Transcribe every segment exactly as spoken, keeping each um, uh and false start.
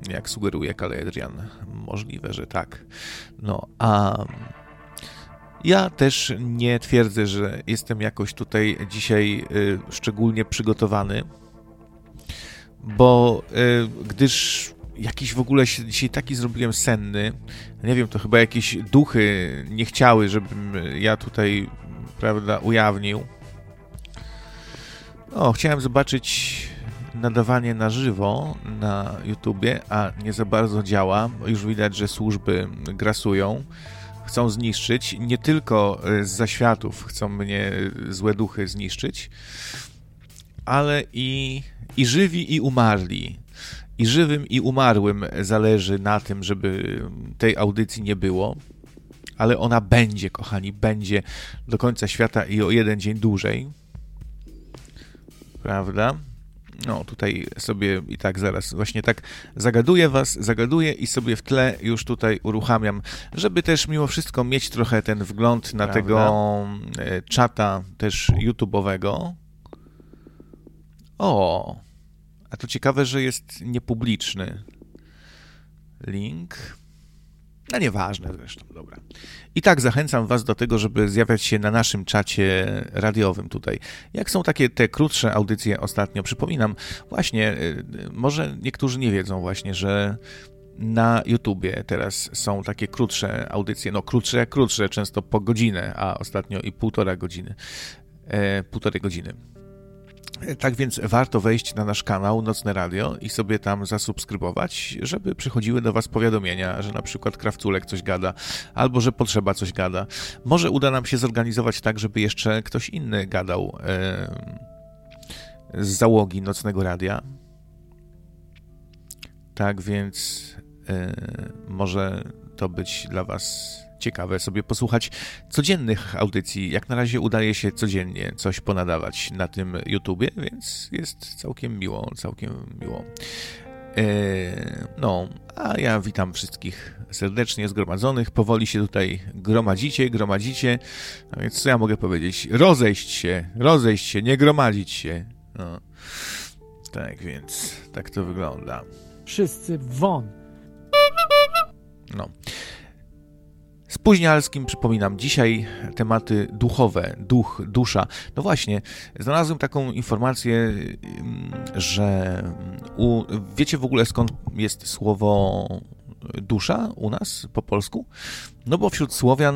jak sugeruje Kaledrian. Możliwe, że tak. No, a ja też nie twierdzę, że jestem jakoś tutaj dzisiaj y, szczególnie przygotowany, bo y, gdyż jakiś w ogóle się dzisiaj taki zrobiłem senny, nie wiem, to chyba jakieś duchy nie chciały, żebym ja tutaj, prawda, ujawnił. O, chciałem zobaczyć nadawanie na żywo na YouTubie, a nie za bardzo działa. Już widać, że służby grasują. Chcą zniszczyć. Nie tylko z zaświatów chcą mnie złe duchy zniszczyć, ale i, i żywi, i umarli. I żywym, i umarłym zależy na tym, żeby tej audycji nie było. Ale ona będzie, kochani, będzie do końca świata i o jeden dzień dłużej. Prawda? No, tutaj sobie i tak zaraz właśnie tak zagaduję was, zagaduję i sobie w tle już tutaj uruchamiam, żeby też mimo wszystko mieć trochę ten wgląd na Prawda? tego czata też YouTube'owego. O, a to ciekawe, że jest niepubliczny link. No nieważne zresztą, dobra. I tak zachęcam was do tego, żeby zjawiać się na naszym czacie radiowym tutaj. Jak są takie te krótsze audycje ostatnio, przypominam, właśnie, może niektórzy nie wiedzą właśnie, że na YouTubie teraz są takie krótsze audycje, no krótsze jak krótsze, często po godzinę, a ostatnio i półtora godziny, e, półtorej godziny. Tak więc warto wejść na nasz kanał Nocne Radio i sobie tam zasubskrybować, żeby przychodziły do was powiadomienia, że na przykład Krawculek coś gada, albo że Potrzeba coś gada. Może uda nam się zorganizować tak, żeby jeszcze ktoś inny gadał e, z załogi Nocnego Radia. Tak więc e, może to być dla was ciekawe sobie posłuchać codziennych audycji. Jak na razie udaje się codziennie coś ponadawać na tym YouTubie, więc jest całkiem miło, całkiem miło. Eee, no, a ja witam wszystkich serdecznie zgromadzonych. Powoli się tutaj gromadzicie, gromadzicie. A więc co ja mogę powiedzieć? Rozejść się, rozejść się, nie gromadzić się. No. Tak więc, tak to wygląda. Wszyscy won. No. Spóźnialskim, przypominam, dzisiaj tematy duchowe, duch, dusza. No właśnie, znalazłem taką informację, że u, wiecie w ogóle skąd jest słowo dusza u nas po polsku? No bo wśród Słowian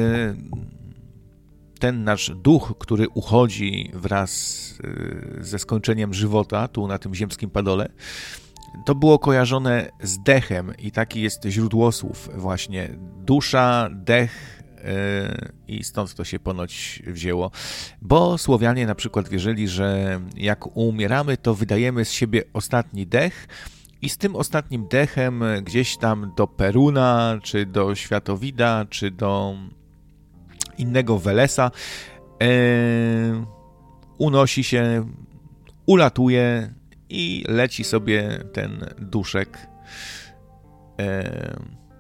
ten nasz duch, który uchodzi wraz ze skończeniem żywota tu na tym ziemskim padole, to było kojarzone z dechem i taki jest źródłosłów właśnie. Dusza, dech yy, i stąd to się ponoć wzięło. Bo Słowianie na przykład wierzyli, że jak umieramy, to wydajemy z siebie ostatni dech i z tym ostatnim dechem gdzieś tam do Peruna, czy do Światowida, czy do innego Welesa yy, unosi się, ulatuje i leci sobie ten duszek. E...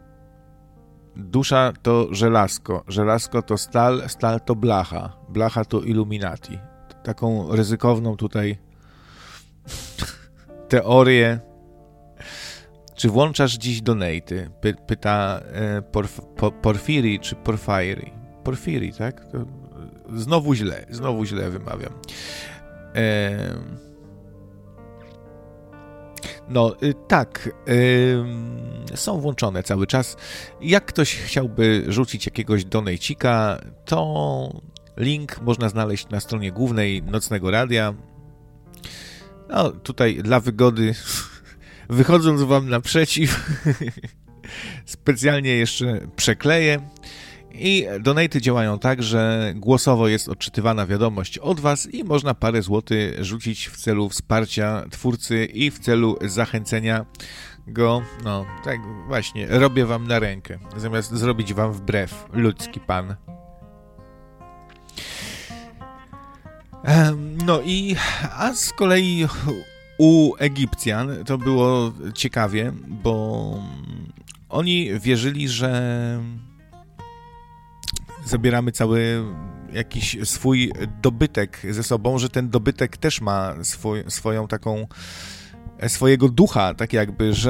Dusza to żelazko, żelazko to stal, stal to blacha, blacha to Illuminati. Taką ryzykowną tutaj teorię. Czy włączasz dziś donaty? Py, pyta e, Porf, po, Porfiri czy Porfiri? Porfiri, tak? To znowu źle, znowu źle wymawiam. E... No tak, yy, są włączone cały czas. Jak ktoś chciałby rzucić jakiegoś donejcika, to link można znaleźć na stronie głównej Nocnego Radia. No tutaj dla wygody, wychodząc wam naprzeciw, specjalnie jeszcze przekleję. I donaty działają tak, że głosowo jest odczytywana wiadomość od was i można parę złotych rzucić w celu wsparcia twórcy i w celu zachęcenia go, no tak właśnie, robię wam na rękę, zamiast zrobić wam wbrew, ludzki pan. No i, a z kolei u Egipcjan to było ciekawie, bo oni wierzyli, że zabieramy cały jakiś swój dobytek ze sobą, że ten dobytek też ma swój, swoją taką, swojego ducha, tak jakby, że